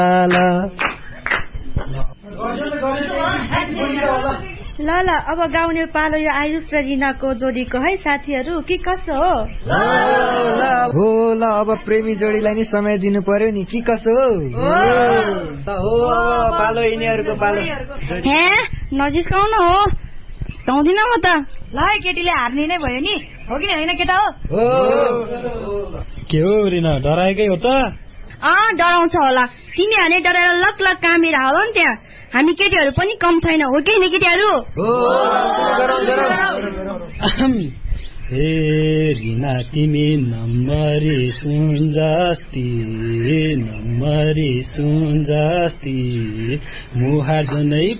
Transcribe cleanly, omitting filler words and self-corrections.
ल ल अब गाउने पालो यो आयुष र रिनाको जोडीको है साथीहरू के कसो हो ल अब प्रेमी जोडीलाई नि समय दिनु पर्यो नि के कसो हो पालो यिनीहरूको पालो हे नजिस्काउनु हो गाउँदिन म त ल है केटीले हार्ने नै भयो नि हो कि होइन केटा हो के हो रिना डराएकै हो त डराउँछ होला तिमीहरूले डराएर लक लक कामेर होला नि त्यहाँ हामी केटीहरू पनि कम छैन हो कि केटीहरू हे रिना तिमी नम्बरी सुन जस्ती मुहार जनै